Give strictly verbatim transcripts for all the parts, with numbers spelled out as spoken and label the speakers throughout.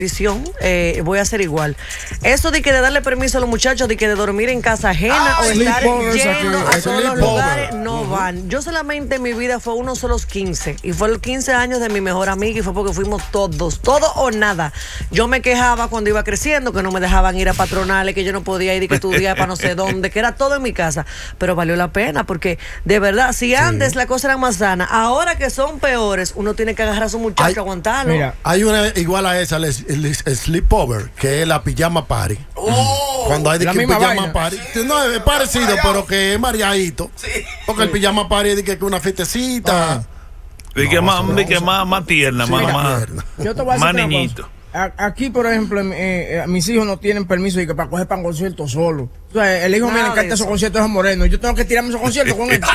Speaker 1: Eh, voy a hacer igual. Eso de que de darle permiso a los muchachos de que de dormir en casa ajena ah, o estar yendo a todos los lugares no uh-huh. van. Yo solamente en mi vida fue uno solo quince y fue los quince años de mi mejor amiga y fue porque fuimos todos, todo o nada. Yo me quejaba cuando iba creciendo que no me dejaban ir a patronales, que yo no podía ir y que estudiar para no sé dónde, que era todo en mi casa, pero valió la pena porque de verdad, si sí. antes la cosa era más sana, ahora que son peores, uno tiene que agarrar a su muchacho, hay, aguantarlo.
Speaker 2: Mira, hay una igual a esa, les, el sleepover, que es la pijama party. Oh, cuando hay de que pijama vaina. Party, no es parecido, mareado. Pero que es mareadito. Sí. Porque sí. el pijama party es de que una fiestecita.
Speaker 3: Ah. De que, no, más, no, de que más, más tierna, sí, más, más,
Speaker 4: yo te voy a
Speaker 3: más niñito.
Speaker 4: Aquí, por ejemplo, eh, mis hijos no tienen permiso de que para coger para conciertos solo. O sea, el hijo mío le encanta esos conciertos de Moreno. Yo tengo que tirarme esos conciertos con él.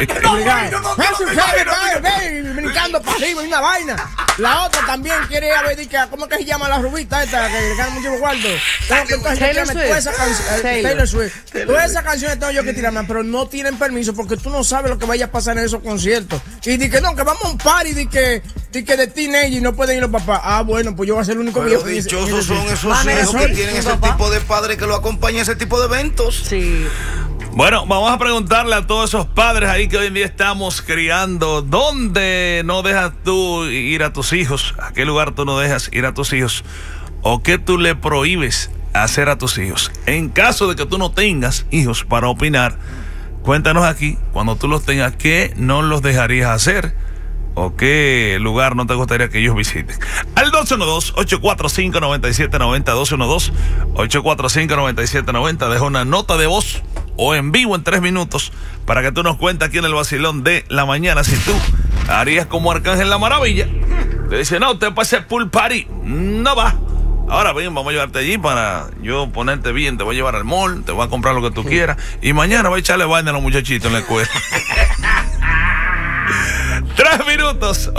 Speaker 4: Brincando para arriba y una vaina. La otra también quiere ir a ver, ¿cómo es que se llama la rubita esta? Que le gana mucho guardo. Tengo que entonces tirarme todas esas canciones. Taylor Swift. Todas esas canciones tengo yo que tirarme, pero no tienen permiso porque tú no sabes lo que vaya a pasar en esos conciertos. Y di que no, que vamos a un party de que, de que de teenage y no pueden ir los papás. Ah, bueno, pues yo voy a ser el único viejo.
Speaker 5: Dichosos son esos hijos que tienen ese tipo de padres que lo acompañan a ese tipo de eventos.
Speaker 1: Sí.
Speaker 3: Bueno, vamos a preguntarle a todos esos padres ahí que hoy en día estamos criando, ¿dónde no dejas tú ir a tus hijos? ¿A qué lugar tú no dejas ir a tus hijos? ¿O qué tú le prohíbes hacer a tus hijos? En caso de que tú no tengas hijos para opinar, cuéntanos aquí, cuando tú los tengas, ¿qué no los dejarías hacer? ¿O qué lugar no te gustaría que ellos visiten? Al dos uno dos, ocho cuatro cinco, nueve siete nueve cero, dos uno dos, ocho cuatro cinco, nueve siete nueve cero. Deja una nota de voz o en vivo en tres minutos para que tú nos cuentes aquí en el vacilón de la mañana si tú harías como Arcángel La Maravilla. Te dice, no, usted para ese pool party no va. Ahora bien, vamos a llevarte allí para yo ponerte bien. Te voy a llevar al mall, te voy a comprar lo que tú quieras y mañana voy a echarle vaina a los muchachitos en la escuela. Tres minutos.